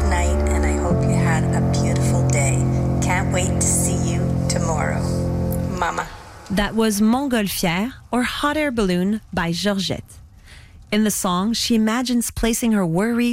night, and I hope you had a beautiful day. Can't wait to see you tomorrow. Mama. That was Montgolfière, or Hot Air Balloon, by Georgette. In the song, she imagines placing her worries